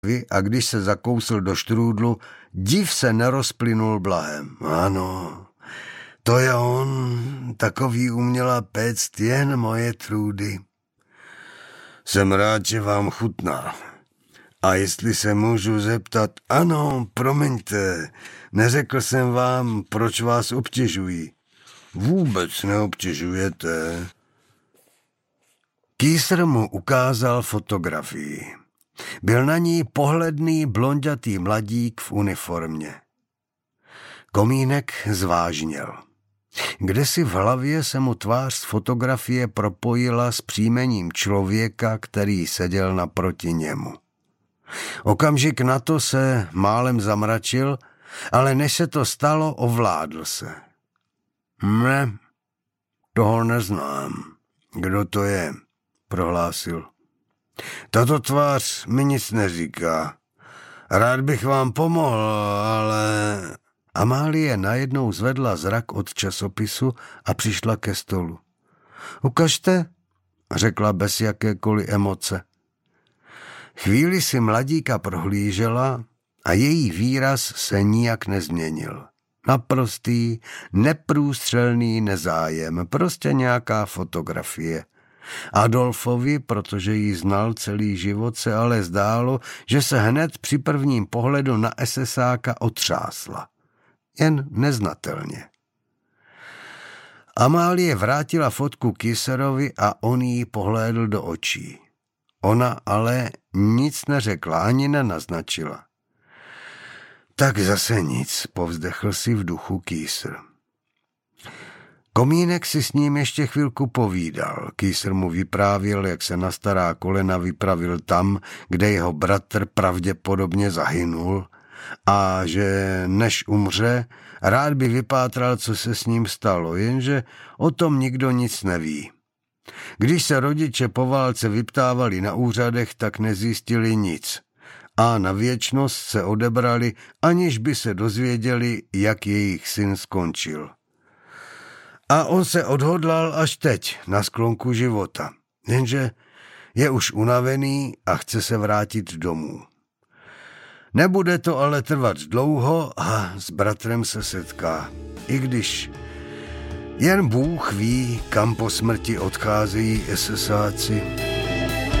a když se zakousl do štrůdlu, div se nerozplynul blahem. Ano, to je on, takový uměla péct jen moje Trudy. Jsem rád, že vám chutná. A jestli se můžu zeptat, ano, promiňte, neřekl jsem vám, proč vás obtěžují. Vůbec neobtěžujete. Kýsr mu ukázal fotografii. Byl na ní pohledný blonďatý mladík v uniformě. Komínek zvážněl. Kdesi v hlavě se mu tvář z fotografie propojila s příjmením člověka, který seděl naproti němu. Okamžik na to se málem zamračil, ale než se to stalo, ovládl se. Ne, toho neznám. Kdo to je? Prohlásil. Tato tvář mi nic neříká. Rád bych vám pomohl, ale... Amálie najednou zvedla zrak od časopisu a přišla ke stolu. Ukažte, řekla bez jakékoliv emoce. Chvíli si mladíka prohlížela a její výraz se nijak nezměnil. Naprostý, neprůstřelný nezájem, prostě nějaká fotografie. Adolfovi, protože ji znal celý život, se ale zdálo, že se hned při prvním pohledu na SSáka otřásla. Jen neznatelně. Amálie vrátila fotku Kýserovi a on jí pohlédl do očí. Ona ale nic neřekla, ani nenaznačila. Tak zase nic, povzdechl si v duchu Kýsr. Komínek si s ním ještě chvilku povídal. Kýsr mu vyprávěl, jak se na stará kolena vypravil tam, kde jeho bratr pravděpodobně zahynul a že než umře, rád by vypátral, co se s ním stalo, jenže o tom nikdo nic neví. Když se rodiče po válce vyptávali na úřadech, tak nezjistili nic a na věčnost se odebrali, aniž by se dozvěděli, jak jejich syn skončil. A on se odhodlal až teď, na sklonku života, jenže je už unavený a chce se vrátit domů. Nebude to ale trvat dlouho a s bratrem se setká, i když jen Bůh ví, kam po smrti odcházejí SSáci.